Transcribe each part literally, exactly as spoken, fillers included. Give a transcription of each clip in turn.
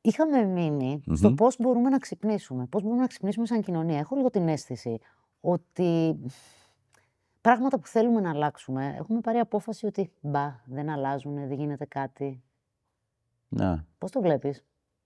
Είχαμε μείνει Mm-hmm. στο πώς μπορούμε να ξυπνήσουμε. Πώς μπορούμε να ξυπνήσουμε σαν κοινωνία. Έχω λίγο την αίσθηση ότι πράγματα που θέλουμε να αλλάξουμε, έχουμε πάρει απόφαση ότι μπα, δεν αλλάζουν, δεν γίνεται κάτι. Να. Πώς το βλέπεις?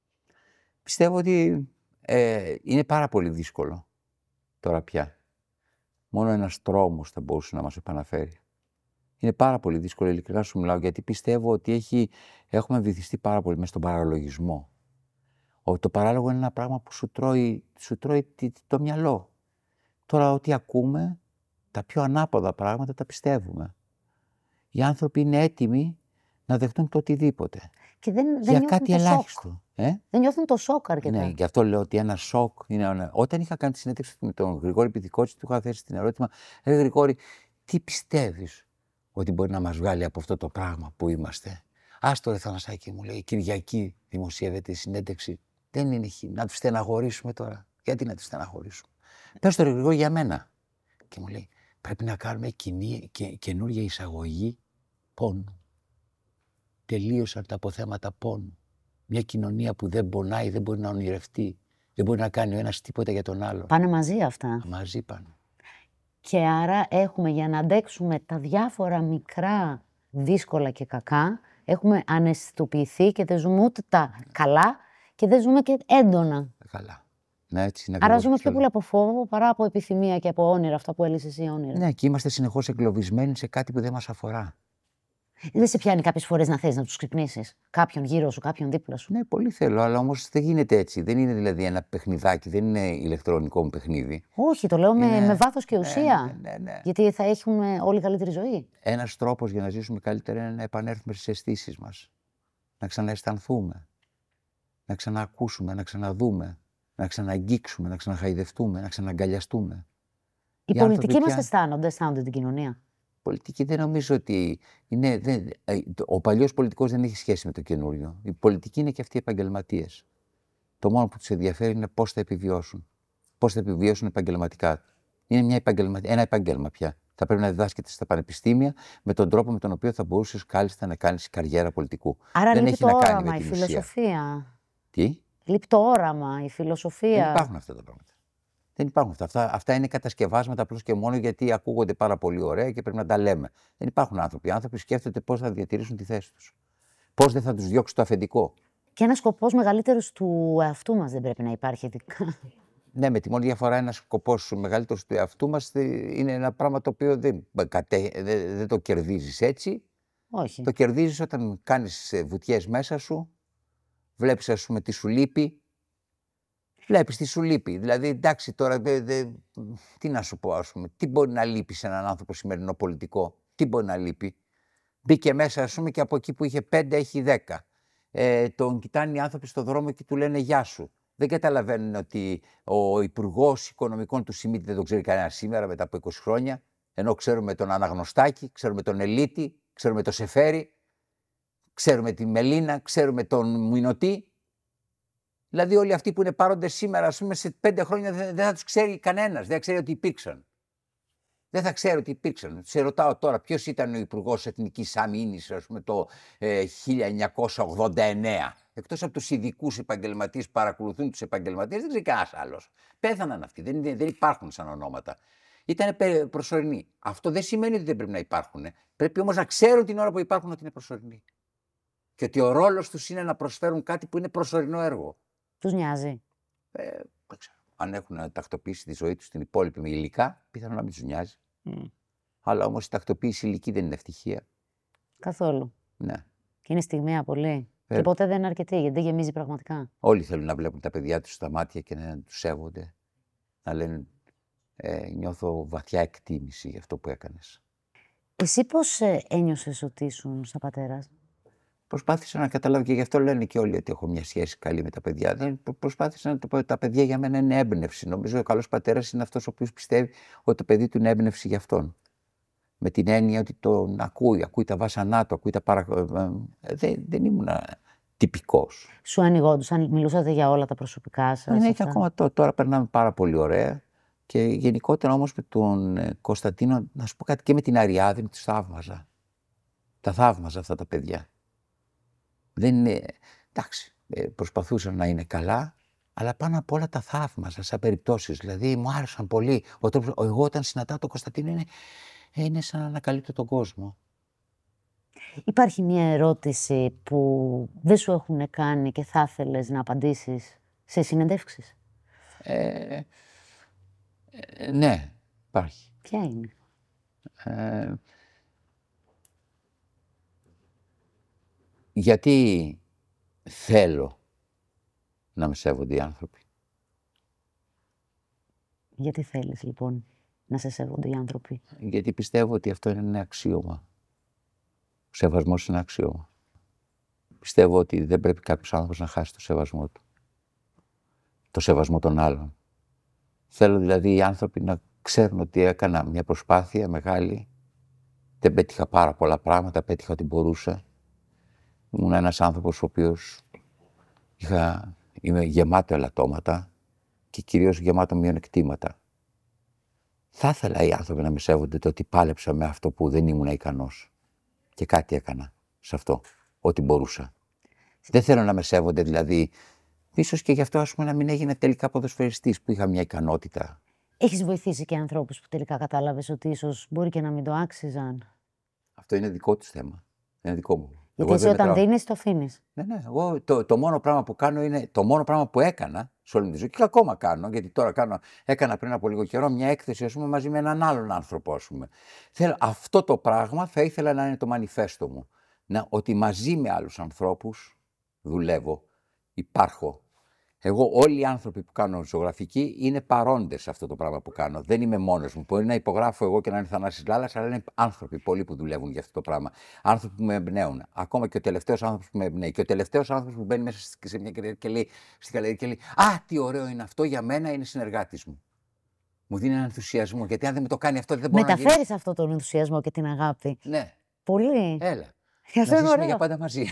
Πιστεύω ότι ε, είναι πάρα πολύ δύσκολο τώρα πια. Μόνο ένας τρόμος θα μπορούσε να μας επαναφέρει. Είναι πάρα πολύ δύσκολο, ειλικρινά σου μιλάω, γιατί πιστεύω ότι έχει, έχουμε βυθιστεί πάρα πολύ μέσα στον παραλογισμό. Ο, το παράλογο είναι ένα πράγμα που σου τρώει, σου τρώει το, το μυαλό. Τώρα ό,τι ακούμε, τα πιο ανάποδα πράγματα τα πιστεύουμε. Οι άνθρωποι είναι έτοιμοι να δεχτούν το οτιδήποτε. Και δεν, δεν για νιώθουν κάτι το ελάχιστο. Σοκ. Ε? Δεν νιώθουν το σοκ αρκετά. Ναι, γι' αυτό λέω ότι ένα σοκ είναι. Όταν είχα κάνει τη συνέντευξη με τον Γρηγόρη Πηδικότση, του είχα θέσει την ερώτημα: Ρε Γρηγόρη, τι πιστεύεις ότι μπορεί να μας βγάλει από αυτό το πράγμα που είμαστε? Άστο ρε Θανασάκη, μου λέει, Κυριακή δημοσιεύεται η συνέντευξη. Δεν είναι χι... να τους στεναχωρήσουμε τώρα. Γιατί να τους στεναχωρήσουμε? Πες το ρε Γρηγόρη για μένα. Και μου λέει: πρέπει να κάνουμε κοινή, και, καινούργια εισαγωγή πόνου. Τελείωσαν τα αποθέματα πόνου. Μια κοινωνία που δεν πονάει, δεν μπορεί να ονειρευτεί, δεν μπορεί να κάνει ο ένας τίποτα για τον άλλο. Πάνε μαζί αυτά. Μαζί πάνε. Και άρα έχουμε, για να αντέξουμε τα διάφορα μικρά δύσκολα και κακά, έχουμε αναισθητοποιηθεί και δεν ζούμε ούτε τα καλά και δεν ζούμε και έντονα. Καλά. Ναι, έτσι είναι. Άρα ζούμε πιο πολύ από φόβο παρά από επιθυμία και από όνειρα, αυτά που έλυσες εσύ όνειρα. Ναι, και είμαστε συνεχώς εγκλωβισμένοι σε κάτι που δεν μας αφορά. Δεν σε πιάνει κάποιες φορές να θες να τους ξυπνήσεις? Κάποιον γύρω σου, κάποιον δίπλα σου? Ναι, πολύ θέλω, αλλά όμως δεν γίνεται έτσι. Δεν είναι δηλαδή ένα παιχνιδάκι, δεν είναι ηλεκτρονικό μου παιχνίδι. Όχι, το λέω είναι... με, με βάθος και ουσία. Ναι, ναι, ναι, ναι. Γιατί θα έχουμε όλοι καλύτερη ζωή. Ένας τρόπος για να ζήσουμε καλύτερα είναι να επανέλθουμε στις αισθήσεις μας. Να ξανααισθανθούμε. Να ξαναακούσουμε, να ξαναδούμε. Να ξαναγγίξουμε, να ξαναχαϊδευτούμε, να ξαναγκαλιαστούμε. Οι, Οι πολιτικοί μας πια... αισθάνονται, αισθάνονται την κοινωνία. Πολιτική δεν νομίζω ότι είναι. Δεν, ο παλιός πολιτικός δεν έχει σχέση με το καινούριο. Η πολιτική είναι και αυτοί οι επαγγελματίες. Το μόνο που τους ενδιαφέρει είναι πώς θα επιβιώσουν. Πώς θα επιβιώσουν επαγγελματικά. Είναι μια επαγγελμα... ένα επάγγελμα πια. Θα πρέπει να διδάσκεται στα πανεπιστήμια με τον τρόπο με τον οποίο θα μπορούσες κάλλιστα να κάνεις καριέρα πολιτικού. Άρα δεν λείπει έχει το να κάνει όραμα, με η την φιλοσοφία. ουσία. Τι? Λείπει το όραμα, η φιλοσοφία. Δεν υπάρχουν αυτά τα πράγματα. Δεν υπάρχουν αυτά. αυτά. Αυτά είναι κατασκευάσματα απλώς και μόνο γιατί ακούγονται πάρα πολύ ωραία και πρέπει να τα λέμε. Δεν υπάρχουν άνθρωποι. Οι άνθρωποι σκέφτονται πώς θα διατηρήσουν τη θέση τους. Πώς δεν θα τους διώξει το αφεντικό. Και ένας σκοπός μεγαλύτερος του εαυτού μας δεν πρέπει να υπάρχει ειδικά. Ναι, με τη μόνη διαφορά ένας σκοπός μεγαλύτερος του εαυτού μας είναι ένα πράγμα το οποίο δεν, δεν, δεν το κερδίζεις έτσι. Όχι. Το κερδίζεις όταν κάνεις βουτιές μέσα σου, βλέπεις ας πούμε τι σου λείπει. Βλέπεις τι σου λείπει. Δηλαδή, εντάξει, τώρα δε, δε, τι να σου πω, ας πούμε, τι μπορεί να λείπει σε έναν άνθρωπο σημερινό πολιτικό, τι μπορεί να λείπει. Μπήκε μέσα, ας πούμε, και από εκεί που είχε πέντε έχει δέκα. Ε, τον κοιτάνε οι άνθρωποι στο δρόμο και του λένε γεια σου. Δεν καταλαβαίνουν ότι ο Υπουργός Οικονομικών του Σιμίτη δεν τον ξέρει κανένα σήμερα μετά από είκοσι χρόνια. Ενώ ξέρουμε τον Αναγνωστάκη, ξέρουμε τον Ελίτη, ξέρουμε τον Σεφέρη, ξέρουμε τη Μελίνα, ξέρουμε τον Μινωτή. Δηλαδή όλοι αυτοί που είναι πάροντες σήμερα, ας πούμε, σε πέντε χρόνια δεν, δεν θα τους ξέρει κανένας, δεν θα ξέρει ότι υπήρξαν. Δεν θα ξέρει ότι υπήρξαν. Σε ρωτάω τώρα ποιος ήταν ο Υπουργός Εθνικής Αμήνης, ας πούμε, το ε, χίλια εννιακόσια ογδόντα εννέα. Εκτός από τους ειδικούς επαγγελματίες που παρακολουθούν τους επαγγελματίες, δεν ξέρει κανένας άλλος. Πέθαναν αυτοί, δεν, δεν υπάρχουν σαν ονόματα. Ήταν προσωρινοί. Αυτό δεν σημαίνει ότι δεν πρέπει να υπάρχουν. Πρέπει όμως να ξέρουν την ώρα που υπάρχουν ότι είναι προσωρινοί. Και ότι ο ρόλος τους είναι να προσφέρουν κάτι που είναι προσωρινό έργο. Τους νοιάζει. Ε, δεν ξέρω. Αν έχουν τακτοποιήσει τη ζωή τους στην υπόλοιπη με υλικά, πιθανόν να μην τους νοιάζει. Mm. Αλλά όμως η τακτοποίηση υλική δεν είναι ευτυχία. Καθόλου. Ναι. Και είναι στιγμιαία πολύ. Ε. Και ποτέ δεν είναι αρκετή, γιατί δεν γεμίζει πραγματικά. Όλοι θέλουν να βλέπουν τα παιδιά τους στα μάτια και να τους σέβονται. Να λένε, ε, νιώθω βαθιά εκτίμηση για αυτό που έκανες. Εσύ πώς ε, ένιωσες ότι ήσουν σαν πατέρας? Προσπάθησα να καταλάβω και γι' αυτό λένε και όλοι ότι έχω μια σχέση καλή με τα παιδιά. Δεν προσπάθησα να το πω ότι τα παιδιά για μένα είναι έμπνευση. Νομίζω ο καλός πατέρας είναι αυτός ο οποίος πιστεύει ότι το παιδί του είναι έμπνευση για αυτόν. Με την έννοια ότι τον ακούει, ακούει τα βάσανά του, ακούει τα παρα... Δεν, δεν ήμουν τυπικός. Σου ανοιγόντουσαν, μιλούσατε για όλα τα προσωπικά σας? Ναι, και ακόμα τώρα, τώρα περνάμε πάρα πολύ ωραία. Και γενικότερα όμως με τον Κωνσταντίνο, να σου πω κάτι, και με την Αριάδνη, τους θαύμαζα. Τα θαύμαζα αυτά τα παιδιά. Δεν είναι. Εντάξει, ε, προσπαθούσαν να είναι καλά, αλλά πάνω απ' όλα τα θαύμαζα σαν περιπτώσεις. Δηλαδή μου άρεσαν πολύ. Ο τρόπος, εγώ όταν συναντάω τον Κωνσταντίνο είναι, είναι σαν να ανακαλύπτω τον κόσμο. Υπάρχει μια ερώτηση που δεν σου έχουν κάνει και θα ήθελες να απαντήσεις σε συνεντεύξεις? Ε, ε, ναι, υπάρχει. Ποια είναι? Ε, γιατί θέλω να με σέβονται οι άνθρωποι. Γιατί θέλεις λοιπόν να σε σέβονται οι άνθρωποι? Γιατί πιστεύω ότι αυτό είναι ένα αξίωμα. Ο σεβασμός είναι ένα αξίωμα. Πιστεύω ότι δεν πρέπει κάποιος άνθρωπος να χάσει το σεβασμό του. Το σεβασμό των άλλων. Θέλω δηλαδή οι άνθρωποι να ξέρουν ότι έκανα μια προσπάθεια μεγάλη. Δεν πέτυχα πάρα πολλά πράγματα, πέτυχα ό,τι μπορούσα. Ήμουν ένας άνθρωπος ο οποίος είχα, είμαι γεμάτο ελαττώματα και κυρίως γεμάτο μειονεκτήματα. Θα ήθελα οι άνθρωποι να με σέβονται το ότι πάλεψα με αυτό που δεν ήμουν ικανός. Και κάτι έκανα σε αυτό, ό,τι μπορούσα. Δεν θέλω να με σέβονται δηλαδή, ίσως και γι' αυτό ας πούμε να μην έγινα τελικά ποδοσφαιριστής που είχα μια ικανότητα. Έχεις βοηθήσει και ανθρώπους που τελικά κατάλαβες ότι ίσως μπορεί και να μην το άξιζαν? Αυτό είναι δικό τους θέμα. Είναι δικό μου. Γιατί Εγώ εσύ δεν όταν μετράω. δίνεις το αφήνεις. Ναι, ναι. Εγώ το, το μόνο πράγμα που κάνω είναι. Το μόνο πράγμα που έκανα σε όλη μου τη ζωή και ακόμα κάνω, γιατί τώρα κάνω, έκανα πριν από λίγο καιρό μια έκθεση ας πούμε, μαζί με έναν άλλον άνθρωπο. Ας πούμε. Θέλω, αυτό το πράγμα θα ήθελα να είναι το μανιφέστο μου. Να, ότι μαζί με άλλους ανθρώπους δουλεύω, υπάρχω. Εγώ, όλοι οι άνθρωποι που κάνω ζωγραφική είναι παρόντες σε αυτό το πράγμα που κάνω. Δεν είμαι μόνος μου. Μπορεί να υπογράφω εγώ και να είναι Θανάσης Λάλας, αλλά είναι άνθρωποι πολλοί που δουλεύουν για αυτό το πράγμα. Άνθρωποι που με εμπνέουν. Ακόμα και ο τελευταίος άνθρωπος που με εμπνέει. Και ο τελευταίος άνθρωπος που μπαίνει μέσα σε μια γαλερία και λέει, στη γαλερία και λέει: Α, τι ωραίο είναι αυτό, για μένα είναι συνεργάτης μου. Μου δίνει έναν ενθουσιασμό. Γιατί αν δεν με το κάνει αυτό, δεν μπορώ να γίνει. Μεταφέρεις αυτό τον ενθουσιασμό και την αγάπη. Ναι. Πολύ. Έλα. Αυτό Να είναι ζήσουμε ωραίο. για πάντα μαζί.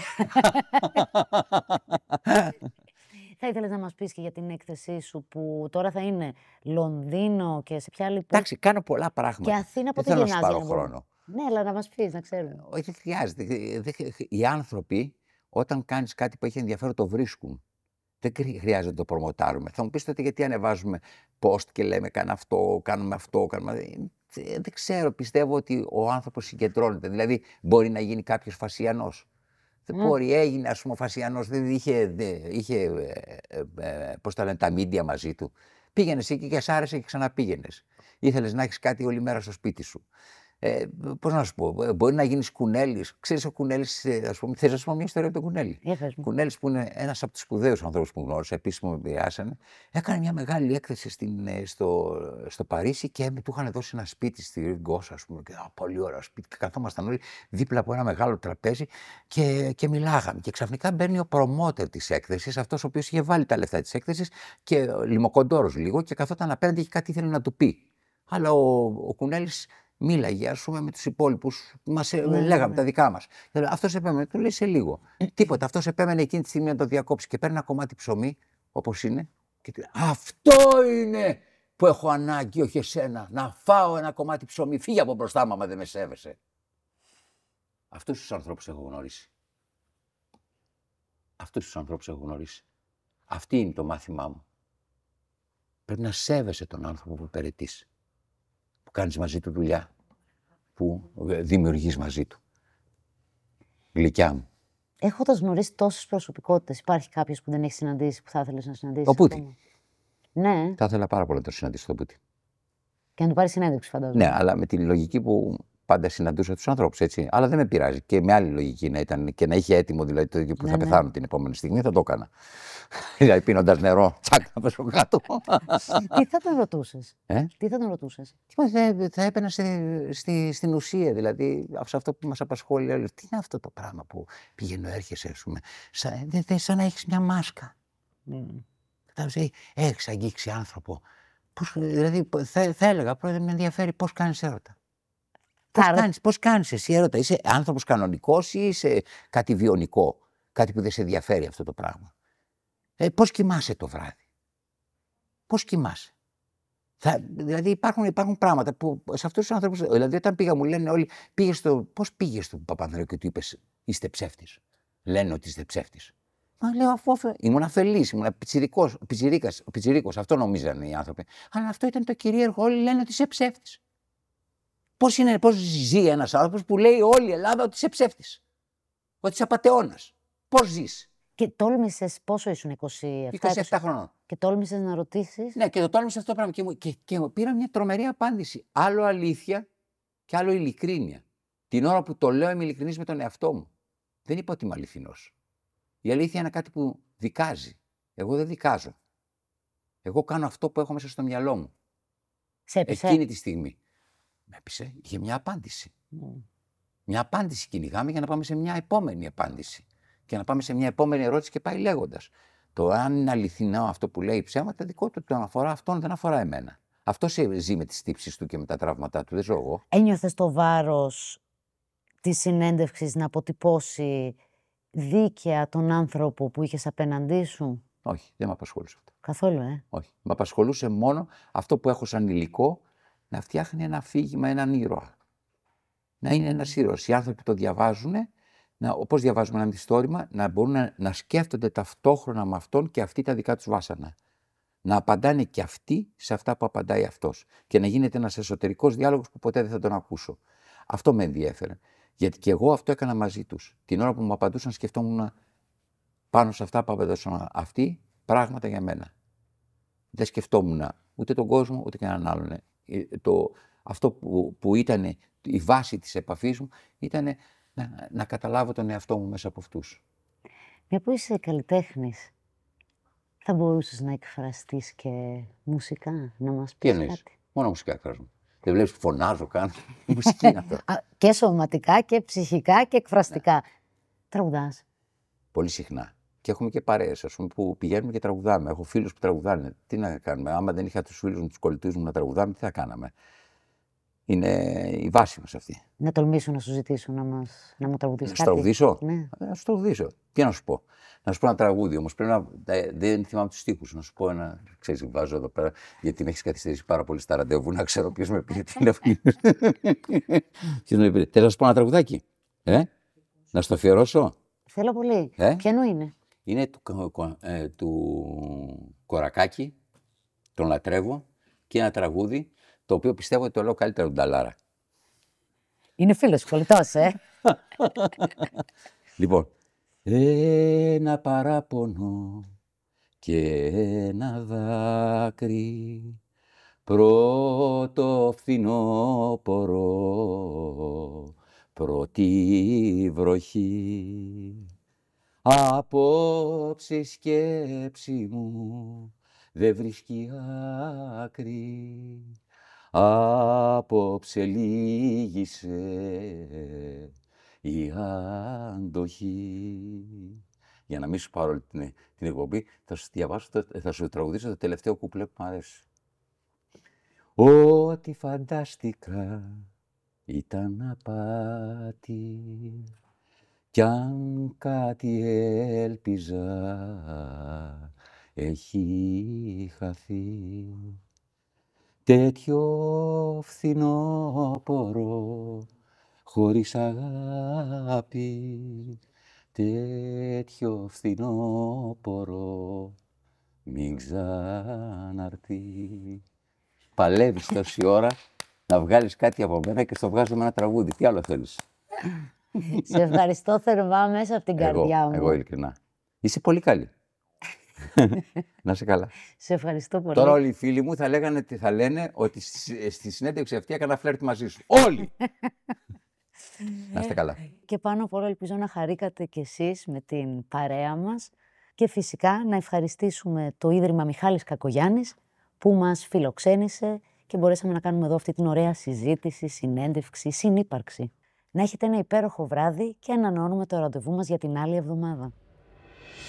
Θα ήθελες να μας πεις και για την έκθεσή σου που τώρα θα είναι Λονδίνο και σε ποια άλλη πόλη? Εντάξει, κάνω πολλά πράγματα. Και Αθήνα, πότε δεν θέλω να σου γυρνάς, πάρω για να μπορούμε- χρόνο. Ναι, αλλά να μας πεις, να ξέρουμε. Όχι, δεν χρειάζεται. Δεν χρει- Οι άνθρωποι, όταν κάνεις κάτι που έχει ενδιαφέρον, το βρίσκουν. Δεν κρι- χρειάζεται να το προμοτάρουμε. Θα μου πεις τότε γιατί ανεβάζουμε post και λέμε κάνε αυτό, κάνουμε αυτό, κάνουμε... Ε, Δεν ξέρω, πιστεύω ότι ο άνθρωπος συγκεντρώνεται. Δηλαδή, μπορεί να γίνει κάποιος φασιανός. Δεν Mm. μπορεί, έγινε ας πούμε ο φασιανός, δηλαδή είχε, δε, είχε ε, ε, ε, πώς τα λένε, τα media μαζί του. Πήγαινες εκεί και σ' άρεσε και ξαναπήγαινες. Ήθελες να έχεις κάτι όλη μέρα στο σπίτι σου. Ε, πώς να σου πω, ε, μπορεί να γίνεις Κουνέλης. Ξέρεις ο Κουνέλης, ε, ας πούμε, θες να σου πω μια ιστορία από τον Κουνέλη. Για πες μου. Κουνέλης που είναι ένας από τους σπουδαίους ανθρώπους που γνώρισα, επίσης που με επηρεάσανε, έκανε μια μεγάλη έκθεση στην, ε, στο, στο Παρίσι και του είχαν δώσει ένα σπίτι στη Ριγκόσα, ας πούμε, και, α, πολύ ωραίο σπίτι και καθόμασταν όλοι δίπλα από ένα μεγάλο τραπέζι και, και μιλάγαμε. Και ξαφνικά μπαίνει ο προμότερ της έκθεσης, αυτός ο οποίος είχε βάλει τα λεφτά της έκθεσης και λιμοκοντόρος λίγο και καθόταν απέναντι και κάτι ήθελε να του πει. Αλλά ο, ο Κουνέλης μίλαγε, ας πούμε, με τους υπόλοιπους, μας ε, Ναι, λέγαμε ναι. τα δικά μας. Αυτός επέμενε, του λέει σε λίγο. Τίποτα. Αυτός επέμενε εκείνη τη στιγμή να το διακόψει και παίρνει ένα κομμάτι ψωμί, όπως είναι, και του λέει: Αυτό είναι που έχω ανάγκη, όχι εσένα. Να φάω ένα κομμάτι ψωμί. Φύγε από μπροστά μου, άμα δεν με σέβεσαι. Αυτούς τους ανθρώπους έχω γνωρίσει. Αυτούς τους ανθρώπους έχω γνωρίσει. Αυτή είναι το μάθημά μου. Πρέπει να σέβεσαι τον άνθρωπο που υπηρετείς, που κάνεις μαζί του δουλειά, που δημιουργείς μαζί του. Γλυκιά μου. Έχοντας γνωρίσει τόσες προσωπικότητες, υπάρχει κάποιος που δεν έχει συναντήσει που θα ήθελες να συναντήσεις? Ο Πούτιν. ακόμα? Ναι, Θα ήθελα πάρα πολύ να το συναντήσω τον Πούτιν. και να του πάρει συνέντευξη, φαντάζομαι. Ναι, αλλά με τη λογική που πάντα συναντούσα τους ανθρώπους, έτσι. Αλλά δεν με πειράζει. Και με άλλη λογική να ήταν και να είχε έτοιμο δηλαδή το ίδιο που Ναι, θα ναι. πεθάνω την επόμενη στιγμή, θα το έκανα. Δηλαδή πίνοντας νερό, τσακ, να πέσω κάτω. Τι θα τον ρωτούσες? Ε? Τι θα τον ρωτούσες? Τι θα, θα έπαινα στη, στη, στην ουσία, δηλαδή σε αυτό που μας απασχόλει. Λέω, τι είναι αυτό το πράγμα που πηγαίνω, έρχεσαι, ας πούμε. Σαν, δε, δε, σαν να έχεις μια μάσκα. Mm. Κατάλαβες, έχεις αγγίξει άνθρωπο. Πώς, δηλαδή, θα, θα έλεγα, πρόεδρε, με ενδιαφέρει πώς κάνεις έρωτα. Πώς Άρα- κάνεις, πώς κάνεις εσύ έρωτα, είσαι άνθρωπος κανονικός ή είσαι κάτι βιονικό, κάτι που δεν σε ενδιαφέρει αυτό το πράγμα. Ε, πώς κοιμάσαι το βράδυ. Πώς κοιμάσαι. Θα, δηλαδή υπάρχουν, υπάρχουν πράγματα που σε αυτούς τους ανθρώπους, δηλαδή όταν πήγα μου λένε όλοι, πήγες στο, πώς πήγες στον Παπανδρέου και του είπες είστε ψεύτης. Λένε ότι είστε ψεύτης. Μα λέω, αφού αυτό. Ήμουν αφελής, ήμουν πιτσιρικός, πιτσιρίκας, πιτσιρίκος, αυτό νομίζανε οι άνθρωποι. Αλλά αυτό ήταν το κυρίαρχο. Όλοι λένε ότι είσαι ψεύτης. Πώς είναι, πώς ζει ένας άνθρωπος που λέει όλη η Ελλάδα ότι είσαι ψεύτης, ότι είσαι απατεώνας? Πώς ζεις? Και τόλμησες, πόσο ήσουν, είκοσι επτά, είκοσι επτά χρονών. Και τόλμησες να ρωτήσεις. Ναι, και το τόλμησα αυτό το πράγμα. Και, μου, και, και μου πήρα μια τρομερή απάντηση. Άλλο αλήθεια και άλλο ειλικρίνεια. Την ώρα που το λέω, είμαι ειλικρινής με τον εαυτό μου. Δεν είπα ότι είμαι αληθινός. Η αλήθεια είναι κάτι που δικάζει. Εγώ δεν δικάζω. Εγώ κάνω αυτό που έχω μέσα στο μυαλό μου. Σε έπεισε? Εκείνη τη στιγμή. Με έπεισε, είχε μια απάντηση. Mm. Μια απάντηση κυνηγάμε για να πάμε σε μια επόμενη απάντηση. Και να πάμε σε μια επόμενη ερώτηση και πάει λέγοντας. Το αν είναι αληθινό αυτό που λέει ψέματα, δικό του το αφορά αυτόν, δεν αφορά εμένα. Αυτό ζει με τις τύψεις του και με τα τραύματά του, δεν ζω εγώ. Ένιωθες το βάρος της συνέντευξης να αποτυπώσει δίκαια τον άνθρωπο που είχες απέναντί σου? Όχι, δεν με απασχολούσε αυτό. Καθόλου, ε. Όχι. Με απασχολούσε μόνο αυτό που έχω σαν υλικό, να φτιάχνει ένα αφήγημα, έναν ήρωα. Να είναι ένας ήρωας. Οι άνθρωποι που το διαβάζουν, όπως διαβάζουμε ένα μυθιστόρημα, να μπορούν να, να σκέφτονται ταυτόχρονα με αυτόν και αυτοί τα δικά τους βάσανα. Να απαντάνε και αυτοί σε αυτά που απαντάει αυτός. Και να γίνεται ένας εσωτερικός διάλογος που ποτέ δεν θα τον ακούσω. Αυτό με ενδιέφερε. Γιατί και εγώ αυτό έκανα μαζί τους. Την ώρα που μου απαντούσαν, σκεφτόμουν πάνω σε αυτά που απαντούσαν αυτοί πράγματα για μένα. Δεν σκεφτόμουν ούτε τον κόσμο, ούτε κανέναν άλλον. Το, αυτό που, που ήταν η βάση της επαφής μου ήταν να, να καταλάβω τον εαυτό μου μέσα από αυτούς. Μια που είσαι καλλιτέχνης, θα μπορούσες να εκφραστείς και μουσικά, να μας πεις κάτι? Μόνο μουσικά εκφράζομαι. Δεν βλέπεις που φωνάζω καν. Η μουσική είναι αυτό. Και σωματικά και ψυχικά και εκφραστικά. Ναι. Τραγουδάς? Πολύ συχνά. Και έχουμε και παρέες, ας πούμε, που πηγαίνουμε και τραγουδάμε. Έχω φίλους που τραγουδάνε. Τι να κάνουμε? Άμα δεν είχα τους φίλους μου, τους κολλητούς μου να τραγουδάμε, τι θα κάναμε? Είναι η βάση μας αυτή. Να τολμήσω να σου ζητήσω να, μας, να μου τραγουδήσεις κάτι? Να σου τραγουδήσω? Ναι. Να σου τραγουδήσω. Τι να σου πω? Να σου πω ένα τραγούδι όμως. Πρέπει να. Δεν θυμάμαι τους στίχους. Να σου πω ένα. Ξέρεις, βάζω εδώ πέρα, γιατί με έχεις καθυστερήσει πάρα πολύ στα ραντεβού, να ξέρω ποιος με πήρε τηλέφωνο. Ποιος με πήρε? Θέλω να σου πω ένα τραγουδάκι. Ε? Να στο αφιερώσω? Θέλω πολύ. Ε? Ποιανού είναι? Είναι του, ε, του Κορακάκη. Τον λατρεύω. Και ένα τραγούδι το οποίο πιστεύω ότι το λέω καλύτερα του Νταλάρα. Είναι φίλος κολλητός, ε. Λοιπόν, ένα παράπονο και ένα δάκρυ, πρώτο φθινόπωρο, πρώτη βροχή. Απόψε η σκέψη μου δεν βρίσκει άκρη, απόψε λύγησε η αντοχή. Για να μην σου πάρω την, την εκπομπή, θα σου διαβάσω, θα σου τραγουδήσω το τελευταίο κουπλέ που μου αρέσει. Ό,τι φαντάστηκα ήταν απάτη, κι αν κάτι έλπιζα έχει χαθεί. Τέτοιο φθινόπωρο χωρίς αγάπη, τέτοιο φθινόπωρο μην ξαναρθεί. Παλεύεις τόση ώρα να βγάλεις κάτι από μένα και στο βγάζω με ένα τραγούδι. Τι άλλο θέλεις? Σε ευχαριστώ θερμά μέσα από την εγώ, καρδιά μου. Εγώ ειλικρινά. Είσαι πολύ καλή. Να είσαι καλά. Σε ευχαριστώ πολύ. Τώρα όλοι οι φίλοι μου θα, λέγανε, θα λένε ότι στη, στη συνέντευξη αυτή έκανα φλερτ μαζί σου. Όλοι! Να είστε καλά. Και πάνω απ' όλα ελπίζω να χαρήκατε κι εσείς με την παρέα μας και φυσικά να ευχαριστήσουμε το Ίδρυμα Μιχάλης Κακογιάννης που μας φιλοξένησε και μπορέσαμε να κάνουμε εδώ αυτή την ωραία συζήτηση, συνέντευξη, συνύπαρξη. Να έχετε ένα υπέροχο βράδυ και ανανεώνουμε το ραντεβού μας για την άλλη εβδομάδα.